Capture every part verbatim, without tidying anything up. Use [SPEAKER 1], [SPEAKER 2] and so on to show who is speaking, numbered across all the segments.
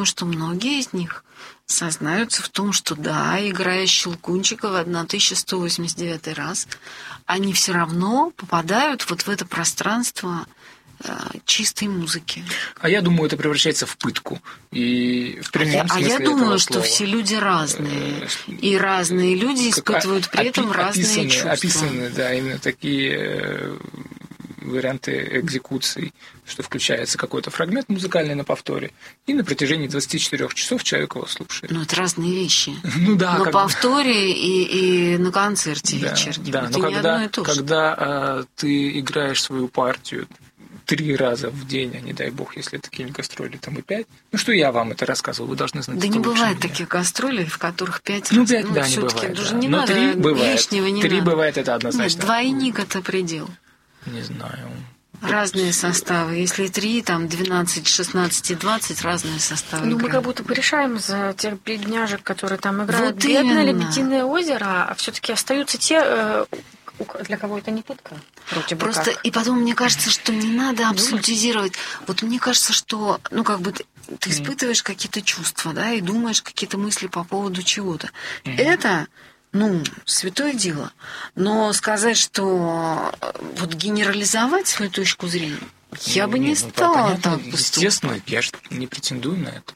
[SPEAKER 1] думаю, что многие из них сознаются в том, что да, играя Щелкунчика в тысяча сто восемьдесят девятый раз, они все равно попадают вот в это пространство чистой музыки.
[SPEAKER 2] А я думаю, это превращается в пытку. И в прямом
[SPEAKER 1] а я,
[SPEAKER 2] смысле
[SPEAKER 1] а я думаю, что
[SPEAKER 2] слова.
[SPEAKER 1] все люди разные. И разные люди испытывают при этом
[SPEAKER 2] опи-
[SPEAKER 1] разные
[SPEAKER 2] описаны,
[SPEAKER 1] чувства.
[SPEAKER 2] Описаны, да, именно такие варианты экзекуций, что включается какой-то фрагмент музыкальный на повторе, и на протяжении двадцати четырёх часов человек его слушает.
[SPEAKER 1] Ну, это разные вещи.
[SPEAKER 2] Ну да.
[SPEAKER 1] На
[SPEAKER 2] как
[SPEAKER 1] повторе и, и на концерте
[SPEAKER 2] да,
[SPEAKER 1] вечернем.
[SPEAKER 2] Да,
[SPEAKER 1] это
[SPEAKER 2] но
[SPEAKER 1] не
[SPEAKER 2] когда,
[SPEAKER 1] одно и то же.
[SPEAKER 2] когда а, ты играешь свою партию три раза в день, а не дай бог, если такие гастроли, там и пять. Ну, что я вам это рассказывал, вы должны знать.
[SPEAKER 1] Да не бывает
[SPEAKER 2] меня.
[SPEAKER 1] таких гастролей, в которых пять
[SPEAKER 2] ну,
[SPEAKER 1] раз.
[SPEAKER 2] пять,
[SPEAKER 1] Ну,
[SPEAKER 2] да, не
[SPEAKER 1] всё-таки
[SPEAKER 2] бывает.
[SPEAKER 1] даже
[SPEAKER 2] Да.
[SPEAKER 1] не
[SPEAKER 2] Но
[SPEAKER 1] надо,
[SPEAKER 2] три бывает.
[SPEAKER 1] лишнего не
[SPEAKER 2] три
[SPEAKER 1] надо.
[SPEAKER 2] бывает, это однозначно.
[SPEAKER 1] Нет, двойник – это предел.
[SPEAKER 2] Не знаю.
[SPEAKER 1] Разные составы. Если три, там двенадцать, шестнадцать и двадцать, разные составы.
[SPEAKER 3] Ну,
[SPEAKER 1] играют.
[SPEAKER 3] мы как будто порешаем за тех бедняжек, которые там играют.
[SPEAKER 1] Вот
[SPEAKER 3] Бедное
[SPEAKER 1] именно.
[SPEAKER 3] Лебединое озеро, а все-таки остаются те, для кого это не пытка. Вроде бы
[SPEAKER 1] Просто
[SPEAKER 3] как.
[SPEAKER 1] и потом мне кажется, что не надо абсолютизировать. Вот мне кажется, что, ну, как бы ты, ты испытываешь какие-то чувства, да, и думаешь какие-то мысли по поводу чего-то. Mm-hmm. Это, ну, святое дело. Но сказать, что вот генерализовать свою точку зрения, я бы не, не стала
[SPEAKER 2] ну,
[SPEAKER 1] так поступать.
[SPEAKER 2] Естественно, я же не претендую на это.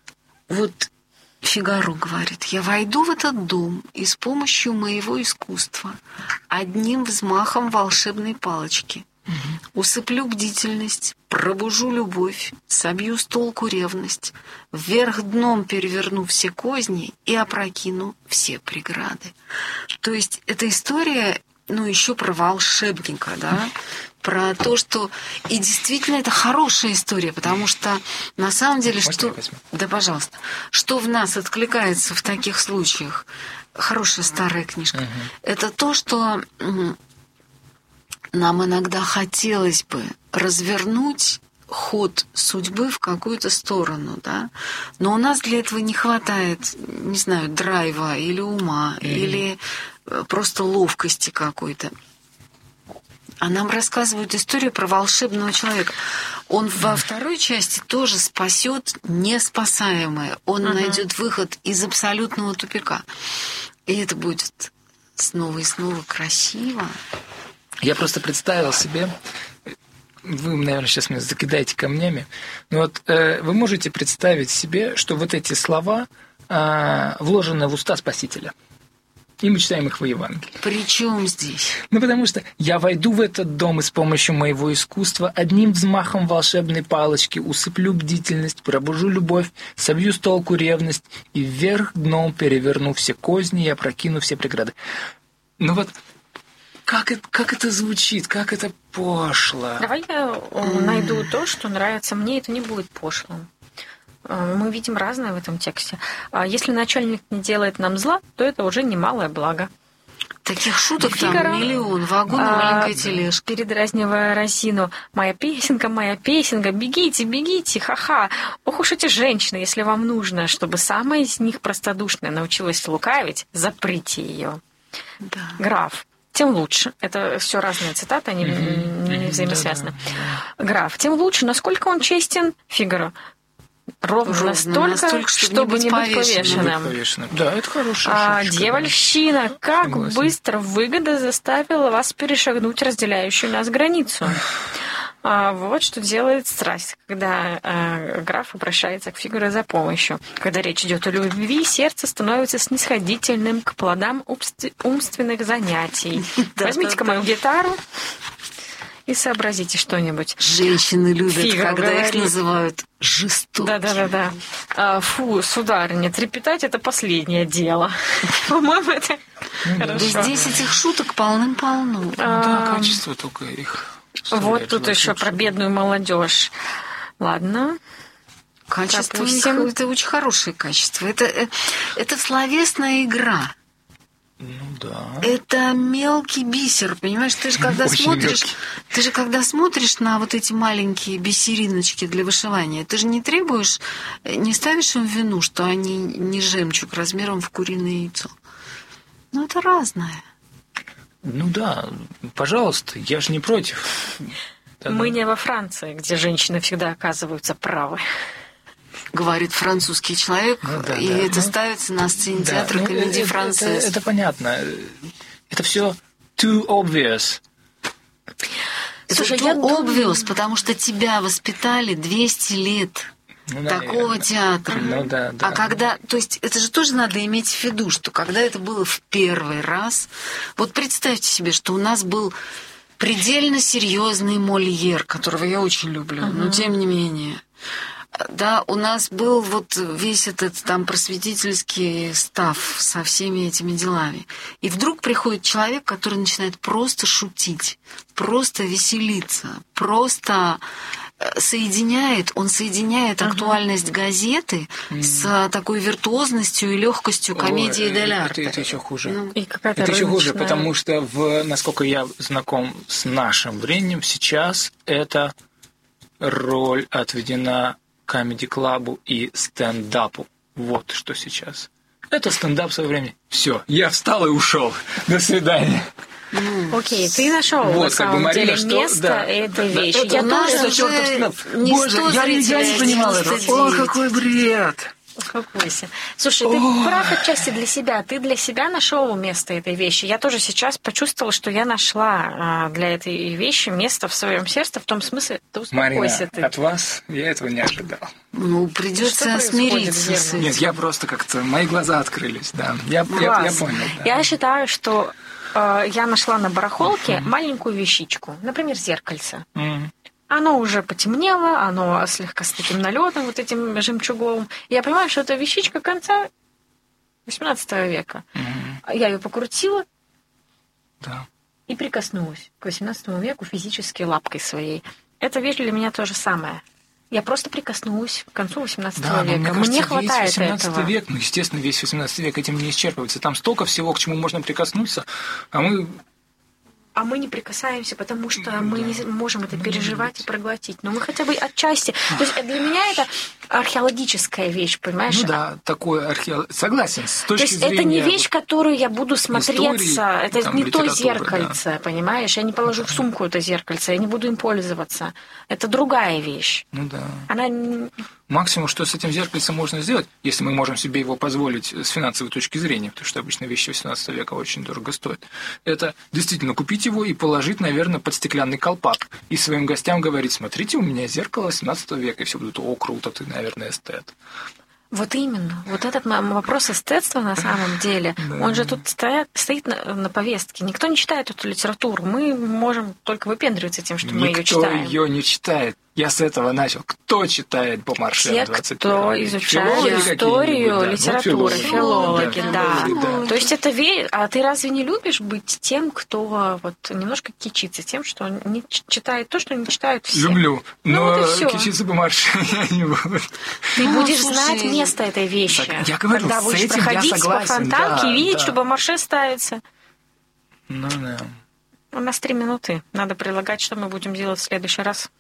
[SPEAKER 1] Вот Фигаро говорит: я войду в этот дом и с помощью моего искусства одним взмахом волшебной палочки угу. усыплю бдительность, пробужу любовь, собью с толку ревность, вверх дном переверну все козни и опрокину все преграды. То есть эта история, ну, еще про волшебника, да, про то, что... И действительно, это хорошая история, потому что на самом деле,
[SPEAKER 2] Можно
[SPEAKER 1] что... Да, пожалуйста. Что в нас откликается в таких случаях? Хорошая старая книжка. Uh-huh. Это то, что нам иногда хотелось бы развернуть ход судьбы в какую-то сторону, да, но у нас для этого не хватает, не знаю, драйва или ума, uh-huh. или просто ловкости какой-то. А нам рассказывают историю про волшебного человека. Он во второй части тоже спасет неспасаемое. Он uh-huh. найдет выход из абсолютного тупика. И это будет снова и снова красиво.
[SPEAKER 2] Я просто представил себе, вы, наверное, сейчас меня закидаете камнями, но вот э, вы можете представить себе, что вот эти слова э, вложены в уста Спасителя. И мы читаем их в Евангелии.
[SPEAKER 1] При чем здесь?
[SPEAKER 2] Ну, потому что я войду в этот дом и с помощью моего искусства одним взмахом волшебной палочки усыплю бдительность, пробужу любовь, собью с толку ревность и вверх дном переверну все козни и опрокину все преграды. Ну вот, как это, как это звучит, как это пошло.
[SPEAKER 3] Давай я найду то, что нравится мне, это не будет пошлым. Мы видим разное в этом тексте. Если начальник не делает нам зла, то это уже немалое благо.
[SPEAKER 1] Таких шуток
[SPEAKER 3] Фигаро,
[SPEAKER 1] там миллион, вагон а, маленькой тележки.
[SPEAKER 3] Передразнивая Росину: моя песенка, моя песенка, бегите, бегите, ха-ха. Ох уж эти женщины, если вам нужно, чтобы самая из них простодушная научилась лукавить, заприте ее. Да. Граф: тем лучше. Это все разные цитаты, они mm-hmm. не взаимосвязаны. Mm-hmm. Граф: тем лучше, насколько он честен. Фигаро: ровно, ровно настолько, настолько, чтобы, чтобы не быть повешенным.
[SPEAKER 2] повешенным. Да, это хорошая
[SPEAKER 3] а,
[SPEAKER 2] шуточка.
[SPEAKER 3] Дьявольщина, как
[SPEAKER 2] Согласен.
[SPEAKER 3] быстро выгода заставила вас перешагнуть разделяющую нас границу. А, вот что делает страсть, когда а, граф обращается к Фигаро за помощью. Когда речь идет о любви, сердце становится снисходительным к плодам умственных занятий. Возьмите-ка мою гитару и сообразите что-нибудь.
[SPEAKER 1] Женщины любят,
[SPEAKER 3] Фигаро
[SPEAKER 1] когда
[SPEAKER 3] говорит.
[SPEAKER 1] Их называют жестокими.
[SPEAKER 3] Да-да-да. А, фу, сударыня, трепетать — это последнее дело. По-моему, это хорошо.
[SPEAKER 1] Здесь этих шуток полным-полно.
[SPEAKER 2] Да, качество только их.
[SPEAKER 3] Вот тут еще про бедную молодежь. Ладно.
[SPEAKER 1] Качество — это очень хорошее качество. Это, это словесная игра.
[SPEAKER 2] Ну да.
[SPEAKER 1] Это мелкий бисер, понимаешь? Ты же когда
[SPEAKER 2] Очень
[SPEAKER 1] смотришь,
[SPEAKER 2] мелкий.
[SPEAKER 1] ты же когда смотришь на вот эти маленькие бисериночки для вышивания, ты же не требуешь, не ставишь им вину, что они не жемчуг размером в куриное яйцо. Ну это разное.
[SPEAKER 2] Ну да, пожалуйста, я же не против.
[SPEAKER 3] Мы не во Франции, где женщины всегда оказываются правы.
[SPEAKER 1] говорит французский человек,
[SPEAKER 2] ну, да,
[SPEAKER 1] и
[SPEAKER 2] да,
[SPEAKER 1] это
[SPEAKER 2] ну,
[SPEAKER 1] ставится на сцене
[SPEAKER 2] да,
[SPEAKER 1] театра
[SPEAKER 2] ну,
[SPEAKER 1] комедии
[SPEAKER 2] это,
[SPEAKER 1] «Францесс».
[SPEAKER 2] Это, это понятно. Это все too obvious.
[SPEAKER 1] Слушай, это too obvious, потому что тебя воспитали двести лет. Ну, такого театра.
[SPEAKER 2] Ну, да, да.
[SPEAKER 1] А когда, то есть это же тоже надо иметь в виду, что когда это было в первый раз, вот представьте себе, что у нас был предельно серьезный Мольер, которого я очень люблю, uh-huh. но тем не менее, да, у нас был вот весь этот там просветительский став со всеми этими делами. И вдруг приходит человек, который начинает просто шутить, просто веселиться, просто соединяет, он соединяет uh-huh. актуальность газеты mm. с такой виртуозностью и легкостью комедии дель арте.
[SPEAKER 2] Это, это еще хуже.
[SPEAKER 1] Ну,
[SPEAKER 3] и
[SPEAKER 2] это еще хуже, потому что, в, насколько я знаком с нашим временем, сейчас эта роль отведена комеди-клабу и стендапу. Вот что сейчас. Это стендап в свое время. Все, я встал и ушел. До свидания.
[SPEAKER 3] Окей, ты нашел
[SPEAKER 2] вот,
[SPEAKER 3] на самом
[SPEAKER 2] как бы, Марина,
[SPEAKER 3] деле
[SPEAKER 2] что,
[SPEAKER 3] место
[SPEAKER 2] да,
[SPEAKER 3] этой
[SPEAKER 2] да,
[SPEAKER 3] вещи.
[SPEAKER 2] Это,
[SPEAKER 3] я
[SPEAKER 2] тоже
[SPEAKER 3] тоже...
[SPEAKER 2] Боже, я, я не понимал этого. О, какой бред!
[SPEAKER 3] Успокойся. Слушай, ты О. прав отчасти для себя. Ты для себя нашел место этой вещи. Я тоже сейчас почувствовала, что я нашла для этой вещи место в своем сердце, в том смысле, ты успокойся.
[SPEAKER 2] Марина,
[SPEAKER 3] ты.
[SPEAKER 2] от вас я этого не ожидал.
[SPEAKER 1] Ну, придется смириться с этим.
[SPEAKER 2] Нет, я просто как-то... Мои глаза открылись, да. Я, я, я понял. Да.
[SPEAKER 3] Я считаю, что э, я нашла на барахолке uh-huh. маленькую вещичку. Например, зеркальце. Uh-huh. Оно уже потемнело, оно слегка с таким налетом, вот этим жемчуговым. Я понимаю, что это вещичка конца восемнадцатого века. Mm-hmm. Я ее покрутила
[SPEAKER 2] да.
[SPEAKER 3] и прикоснулась к восемнадцатому веку физически лапкой своей. Эта вещь для меня то же самое. Я просто прикоснулась к концу восемнадцатого
[SPEAKER 2] да,
[SPEAKER 3] века.
[SPEAKER 2] Мне, кажется,
[SPEAKER 3] мне хватает
[SPEAKER 2] весь восемнадцатый
[SPEAKER 3] этого.
[SPEAKER 2] век, ну, естественно, весь восемнадцатый век этим не исчерпывается. Там столько всего, к чему можно прикоснуться, а мы...
[SPEAKER 3] А мы не прикасаемся, потому что мы не можем это переживать и проглотить. Но мы хотя бы отчасти... То есть для меня это археологическая вещь, понимаешь?
[SPEAKER 2] Ну да, такое археолог... Согласен, с точки
[SPEAKER 3] То есть
[SPEAKER 2] зрения...
[SPEAKER 3] это не вещь, которую я буду смотреться,
[SPEAKER 2] истории,
[SPEAKER 3] это
[SPEAKER 2] там,
[SPEAKER 3] не то
[SPEAKER 2] зеркальце,
[SPEAKER 3] да. понимаешь? Я не положу в сумку это зеркальце, я не буду им пользоваться. Это другая вещь.
[SPEAKER 2] Ну да.
[SPEAKER 3] Она...
[SPEAKER 2] Максимум, что с этим зеркальцем можно сделать, если мы можем себе его позволить с финансовой точки зрения, потому что обычно вещи восемнадцатого века очень дорого стоят, это действительно купить его и положить, наверное, под стеклянный колпак. И своим гостям говорить: смотрите, у меня зеркало восемнадцатого века, и все будут: о, круто, ты, наверное, эстет.
[SPEAKER 3] Вот именно. Вот этот вопрос эстетства на самом деле, да. он же тут стоит, стоит на, на повестке. Никто не читает эту литературу. Мы можем только выпендриваться тем, что
[SPEAKER 2] Никто
[SPEAKER 3] мы ее читаем.
[SPEAKER 2] Никто ее не читает. Я с этого начал. Кто читает Бомарше на двадцать первом веке?
[SPEAKER 3] Те, кто изучает историю,
[SPEAKER 2] да.
[SPEAKER 3] литературу,
[SPEAKER 2] ну,
[SPEAKER 3] филологи, да. да.
[SPEAKER 2] да.
[SPEAKER 3] То есть это ве... А ты разве не любишь быть тем, кто вот немножко кичится тем, что не читает то, что не читают все?
[SPEAKER 2] Люблю, но
[SPEAKER 3] ну, вот
[SPEAKER 2] кичиться Бомарше я не буду.
[SPEAKER 3] Ты
[SPEAKER 1] ну,
[SPEAKER 3] будешь
[SPEAKER 1] слушай,
[SPEAKER 3] знать место этой вещи.
[SPEAKER 2] Так, я говорю,
[SPEAKER 3] когда
[SPEAKER 2] с
[SPEAKER 3] будешь
[SPEAKER 2] этим
[SPEAKER 3] проходить
[SPEAKER 2] я согласен,
[SPEAKER 3] по Фонтанке
[SPEAKER 2] да,
[SPEAKER 3] и видеть,
[SPEAKER 2] да.
[SPEAKER 3] что Бомарше ставится.
[SPEAKER 2] Ну да.
[SPEAKER 3] У нас три минуты. Надо прилагать, что мы будем делать в следующий раз.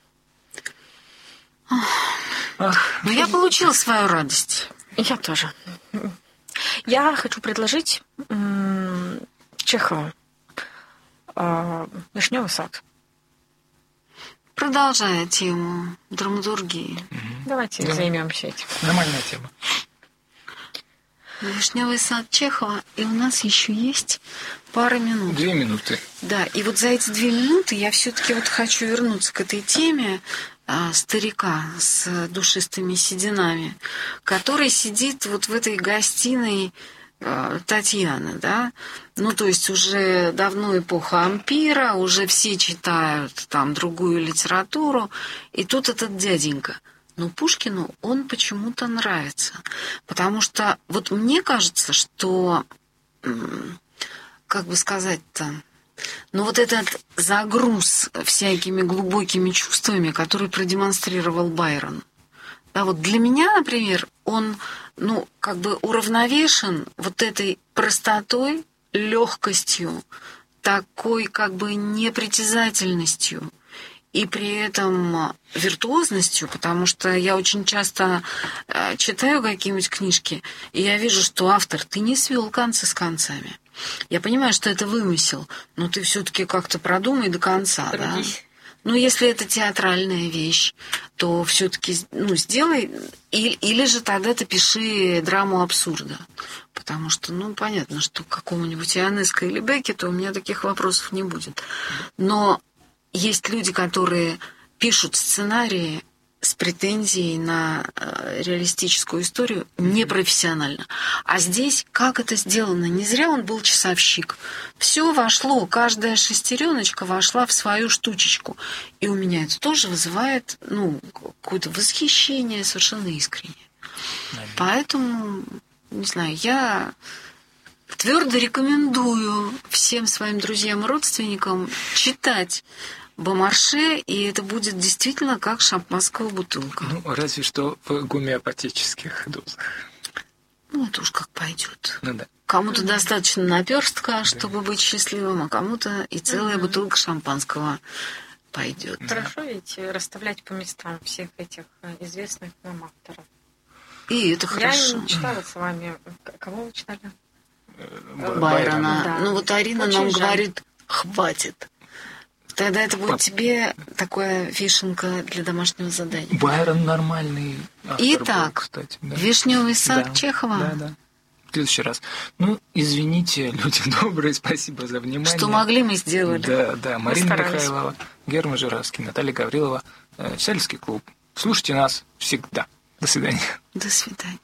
[SPEAKER 2] Ах.
[SPEAKER 1] Но я получила свою радость.
[SPEAKER 3] Я тоже. Я хочу предложить м- Чехову э- «Вишневый сад».
[SPEAKER 1] Продолжая тему драматургии.
[SPEAKER 2] Угу.
[SPEAKER 3] Давайте
[SPEAKER 2] да.
[SPEAKER 3] займемся этим.
[SPEAKER 2] Нормальная тема.
[SPEAKER 1] «Вишневый сад» Чехова, и у нас еще есть пара минут.
[SPEAKER 2] Две минуты.
[SPEAKER 1] Да, и вот за эти две минуты я все-таки вот хочу вернуться к этой теме а, старика с душистыми сединами, который сидит вот в этой гостиной а, Татьяны, да, ну то есть уже давно эпоха ампира, уже все читают там другую литературу, и тут этот дяденька. Но Пушкину он почему-то нравится. Потому что вот мне кажется, что, как бы сказать-то, ну вот этот загруз всякими глубокими чувствами, который продемонстрировал Байрон. Да, вот для меня, например, он, ну, как бы уравновешен вот этой простотой, легкостью, такой как бы непритязательностью. И при этом виртуозностью, потому что я очень часто э, читаю какие-нибудь книжки, и я вижу, что автор, ты не свел концы с концами. Я понимаю, что это вымысел, но ты все-таки как-то продумай до конца,
[SPEAKER 3] Трудись.
[SPEAKER 1] Ну, если это театральная вещь, то все-таки, ну, сделай, или, или же тогда ты пиши драму абсурда. Потому что, ну, понятно, что к какому-нибудь Ионеско или Беккету у меня таких вопросов не будет. Но есть люди, которые пишут сценарии с претензией на э, реалистическую историю непрофессионально. А здесь как это сделано? Не зря он был часовщик. Все вошло, каждая шестереночка вошла в свою штучечку. И у меня это тоже вызывает, ну, какое-то восхищение совершенно искреннее. Наверное. Поэтому, не знаю, я твердо рекомендую всем своим друзьям и родственникам читать Бомарше, и это будет действительно как шампанского бутылка.
[SPEAKER 2] Ну, разве что в гомеопатических дозах.
[SPEAKER 1] Ну, это уж как пойдет.
[SPEAKER 2] Ну да.
[SPEAKER 1] Кому-то достаточно наперстка, чтобы быть счастливым, а кому-то и целая бутылка шампанского пойдет.
[SPEAKER 3] Хорошо ведь расставлять по местам всех этих известных нам авторов.
[SPEAKER 1] И это хорошо.
[SPEAKER 3] Я читала с вами. Кого вы читали?
[SPEAKER 1] Байрона. Байрона. Да. Ну вот Арина Очень нам жаль. говорит, хватит. Тогда это будет По... тебе такая вишенка для домашнего задания.
[SPEAKER 2] Байрон нормальный автор
[SPEAKER 1] Итак,
[SPEAKER 2] был, кстати. Да.
[SPEAKER 1] «Вишневый сад»
[SPEAKER 2] да.
[SPEAKER 1] Чехова.
[SPEAKER 2] Да, да. В следующий раз. Ну, извините, люди добрые, спасибо за внимание.
[SPEAKER 1] Что могли, мы сделали.
[SPEAKER 2] Да, да. Марина Михайлова, Герман Жиравский, Наталья Гаврилова, Читательский клуб. Слушайте нас всегда. До свидания.
[SPEAKER 1] До свидания.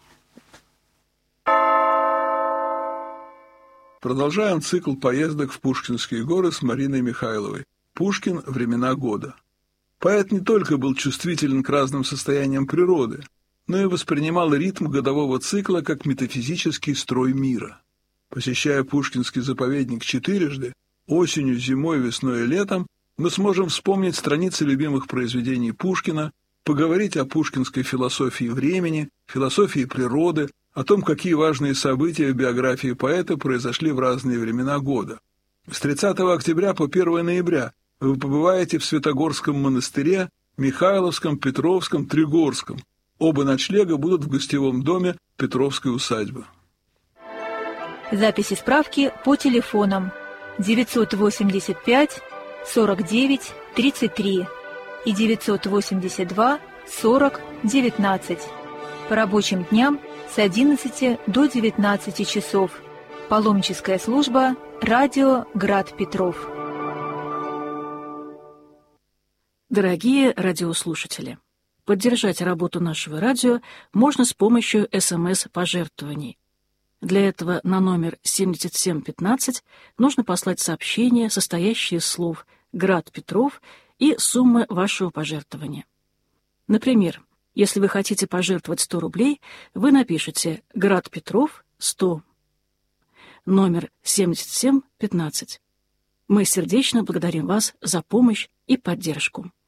[SPEAKER 4] Продолжаем цикл поездок в Пушкинские горы с Мариной Михайловой. Пушкин «Времена года». Поэт не только был чувствителен к разным состояниям природы, но и воспринимал ритм годового цикла как метафизический строй мира. Посещая Пушкинский заповедник четырежды, осенью, зимой, весной и летом, мы сможем вспомнить страницы любимых произведений Пушкина, поговорить о пушкинской философии времени, философии природы, о том, какие важные события в биографии поэта произошли в разные времена года. С тридцатого октября по первого ноября вы побываете в Святогорском монастыре, Михайловском, Петровском, Тригорском. Оба ночлега будут в гостевом доме Петровской усадьбы.
[SPEAKER 5] Записи справки по телефонам девятьсот восемьдесят пять сорок девять тридцать три и девятьсот восемьдесят два сорок девятнадцать. По рабочим дням с одиннадцати до девятнадцати часов. Паломническая служба «Радио Град Петров».
[SPEAKER 6] Дорогие радиослушатели, поддержать работу нашего радио можно с помощью СМС-пожертвований. Для этого на номер семьдесят семь пятнадцать нужно послать сообщение, состоящее из слов «Град Петров» и суммы вашего пожертвования. Например, если вы хотите пожертвовать сто рублей, вы напишите «Град Петров сто». Номер семьдесят семь пятнадцать. Мы сердечно благодарим вас за помощь и поддержку.